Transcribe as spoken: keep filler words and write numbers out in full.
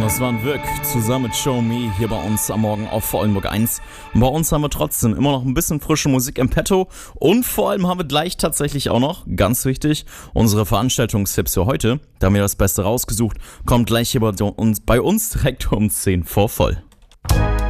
Das waren Wirk zusammen mit Show Me hier bei uns am Morgen auf Oldenburg eins. Und bei uns haben wir trotzdem immer noch ein bisschen frische Musik im Petto. Und vor allem haben wir gleich tatsächlich auch noch, ganz wichtig, unsere Veranstaltungstipps für heute. Da haben wir das Beste rausgesucht. Kommt gleich hier bei uns, bei uns direkt um zehn vor voll.